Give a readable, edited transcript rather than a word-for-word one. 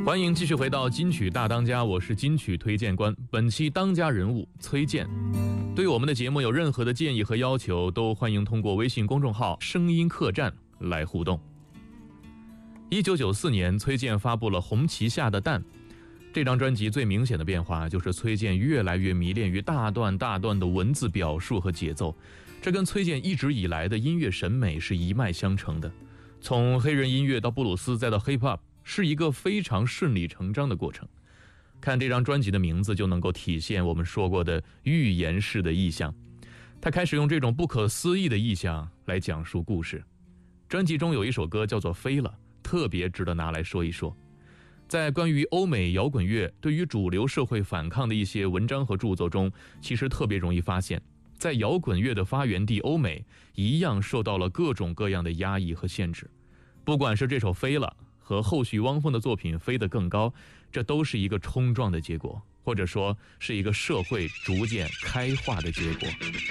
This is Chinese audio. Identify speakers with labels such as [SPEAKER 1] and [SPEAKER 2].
[SPEAKER 1] 欢迎继续回到金曲大当家，我是金曲推荐官。本期当家人物崔健。对我们的节目有任何的建议和要求，都欢迎通过微信公众号声音客栈来互动。1994年，崔健发布了《红旗下的蛋》这张专辑，最明显的变化就是崔健越来越迷恋于大段大段的文字表述和节奏，这跟崔健一直以来的音乐审美是一脉相承的。从黑人音乐到布鲁斯再到 hip hop， 是一个非常顺理成章的过程。看这张专辑的名字就能够体现我们说过的寓言式的意象，他开始用这种不可思议的意象来讲述故事。专辑中有一首歌叫做《飞了》，特别值得拿来说一说。在关于欧美摇滚乐对于主流社会反抗的一些文章和著作中，其实特别容易发现，在摇滚乐的发源地欧美一样受到了各种各样的压抑和限制。不管是这首《飞了》和后续汪峰的作品《飞得更高》，这都是一个冲撞的结果，或者说是一个社会逐渐开化的结果。